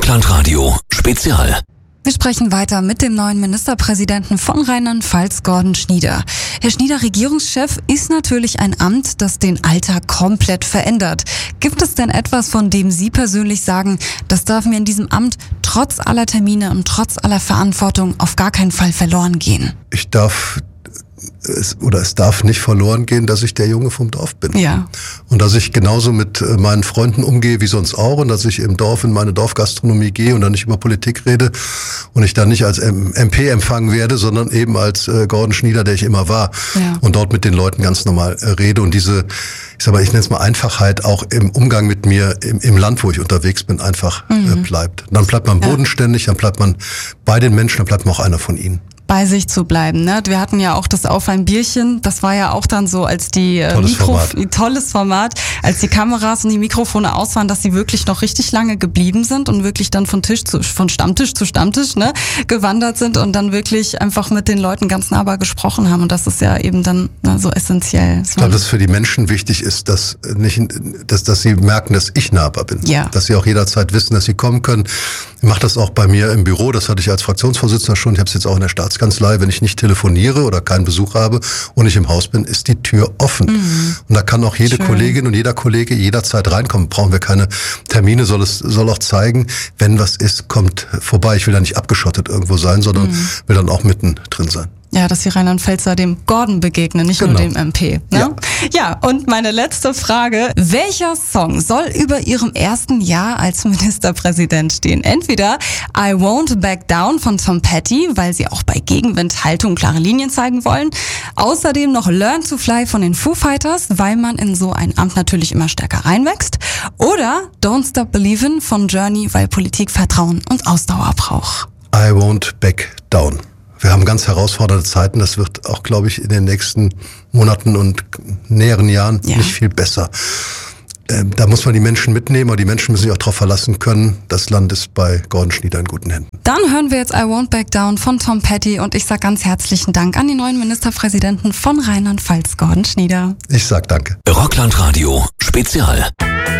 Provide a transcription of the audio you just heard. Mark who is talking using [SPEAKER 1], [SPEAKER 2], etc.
[SPEAKER 1] Rockland-Radio Spezial.
[SPEAKER 2] Wir sprechen weiter mit dem neuen Ministerpräsidenten von Rheinland-Pfalz, Gordon Schnieder. Herr Schnieder, Regierungschef ist natürlich ein Amt, das den Alltag komplett verändert. Gibt es denn etwas, von dem Sie persönlich sagen, das darf mir in diesem Amt trotz aller Termine und trotz aller Verantwortung auf gar keinen Fall verloren gehen?
[SPEAKER 3] Es darf nicht verloren gehen, dass ich der Junge vom Dorf bin.
[SPEAKER 2] Ja.
[SPEAKER 3] Und dass ich genauso mit meinen Freunden umgehe wie sonst auch und dass ich im Dorf in meine Dorfgastronomie gehe und dann nicht über Politik rede und ich dann nicht als MP empfangen werde, sondern eben als Gordon Schnieder, der ich immer war.
[SPEAKER 2] Ja.
[SPEAKER 3] Und dort mit den Leuten ganz normal rede und diese, ich nenne es mal Einfachheit auch im Umgang mit mir im Land, wo ich unterwegs bin, einfach bleibt. Dann bleibt man bodenständig, dann bleibt man bei den Menschen, dann bleibt man auch einer von ihnen.
[SPEAKER 2] Bei sich zu bleiben, ne? Wir hatten ja auch das Auf ein Bierchen, das war ja auch dann so, als die tolles Format, als die Kameras und die Mikrofone aus waren, dass sie wirklich noch richtig lange geblieben sind und wirklich dann von Stammtisch zu Stammtisch, ne, gewandert sind und dann wirklich einfach mit den Leuten ganz nahbar gesprochen haben und das ist ja eben dann so essentiell.
[SPEAKER 3] Ich glaube, dass für die Menschen wichtig ist, dass sie merken, dass ich nahbar bin.
[SPEAKER 2] Ja.
[SPEAKER 3] Dass sie auch jederzeit wissen, dass sie kommen können. Ich mache das auch bei mir im Büro, das hatte ich als Fraktionsvorsitzender schon, ich habe es jetzt auch in der Staatskanzlei, wenn ich nicht telefoniere oder keinen Besuch habe und ich im Haus bin, ist die Tür offen. Und da kann auch jede Kollegin und jeder Kollege jederzeit reinkommen. Brauchen wir keine Termine, soll auch zeigen, wenn was ist, kommt vorbei. Ich will da nicht abgeschottet irgendwo sein, sondern will dann auch mitten drin sein.
[SPEAKER 2] Ja, dass die Rheinland-Pfälzer dem Gordon begegnen, nicht nur dem MP. Ne? Ja, und meine letzte Frage. Welcher Song soll über Ihrem ersten Jahr als Ministerpräsident stehen? Entweder I Won't Back Down von Tom Petty, weil Sie auch bei Gegenwind Haltung klare Linien zeigen wollen. Außerdem noch Learn to Fly von den Foo Fighters, weil man in so ein Amt natürlich immer stärker reinwächst. Oder Don't Stop Believin' von Journey, weil Politik Vertrauen und Ausdauer braucht.
[SPEAKER 3] I Won't Back Down. Wir haben ganz herausfordernde Zeiten. Das wird auch, glaube ich, in den nächsten Monaten und näheren Jahren nicht viel besser. Da muss man die Menschen mitnehmen, aber die Menschen müssen sich auch darauf verlassen können. Das Land ist bei Gordon Schnieder in guten Händen.
[SPEAKER 2] Dann hören wir jetzt I Won't Back Down von Tom Petty und ich sage ganz herzlichen Dank an den neuen Ministerpräsidenten von Rheinland-Pfalz, Gordon Schnieder.
[SPEAKER 3] Ich sag danke.
[SPEAKER 1] Rockland-Radio Spezial.